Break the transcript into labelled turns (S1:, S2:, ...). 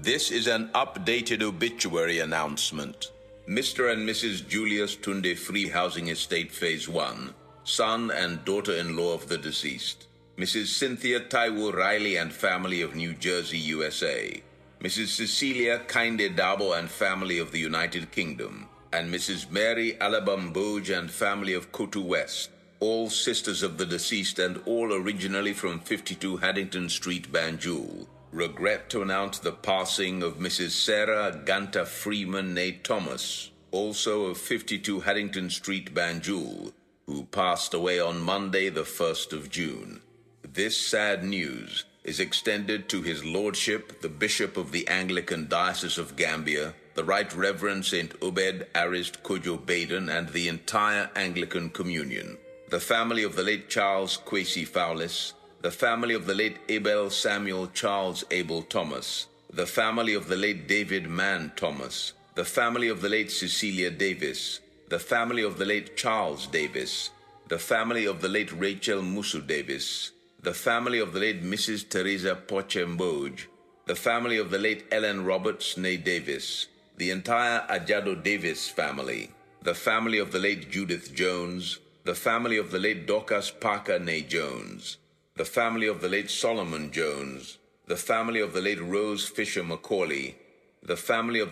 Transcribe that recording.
S1: This is an updated obituary announcement. Mr. and Mrs. Julius Tunde Free Housing Estate Phase 1, son and daughter-in-law of the deceased. Mrs. Cynthia Taiwo Riley and family of New Jersey, USA. Mrs. Cecilia Kinde Dabo and family of the United Kingdom. And Mrs. Mary Alabamboj and family of Kotu West. All sisters of the deceased and all originally from 52 Haddington Street, Banjul. Regret to announce the passing of Mrs. Sarah Ganta Freeman née Thomas, also of 52 Haddington Street, Banjul, who passed away on Monday, the 1st of June. This sad news is extended to His Lordship, the Bishop of the Anglican Diocese of Gambia, the Right Reverend St. Obed Arist Kojo Baden, and the entire Anglican Communion. The family of the late Charles Kwesi Fowlis, the family of the late Abel Samuel Charles Abel Thomas, the family of the late David Mann Thomas, the family of the late Cecilia Davis, the family of the late Charles Davis, the family of the late Rachel Musu Davis, the family of the late Mrs. Teresa Pochemboj, the family of the late Ellen Roberts née Davis, the entire Ajado Davis family, the family of the late Judith Jones, the family of the late Dorcas Parker née Jones, the family of the late Solomon Jones, the family of the late Rose Fisher Macaulay, the family of